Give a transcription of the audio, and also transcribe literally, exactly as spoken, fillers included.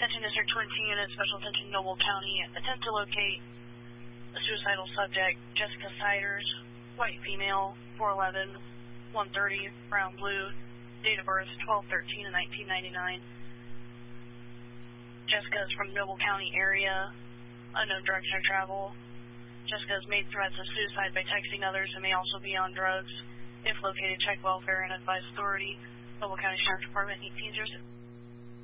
Attention District twenty units, special attention Noble County. Attempt to locate a suicidal subject, Jessica Siders, white female, four eleven, one thirty, brown blue, date of birth twelve thirteen of nineteen ninety-nine. Jessica is from Noble County area, unknown direction of travel. Jessica has made threats of suicide by texting others and may also be on drugs. If located, check welfare and advise authority. Noble County Sheriff Department eighteen oh six.